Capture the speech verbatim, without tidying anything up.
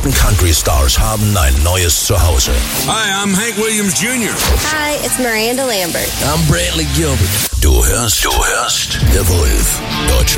größten Country-Stars haben ein neues Zuhause. Hi, I'm Hank Williams Junior Hi, it's Miranda Lambert. I'm Brantley Gilbert. Du hörst, du hörst The Wolf. Deutschland.